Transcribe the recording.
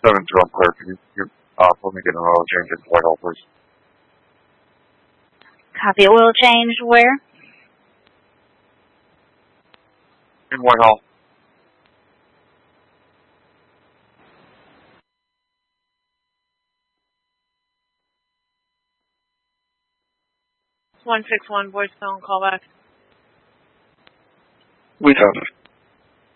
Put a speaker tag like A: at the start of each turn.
A: 7-2, I'm clear. Can you put me get an oil change at Whitehall, please?
B: Copy. Oil change where?
A: In Whitehall.
C: It's 161 voicemail and call back.
A: We have it.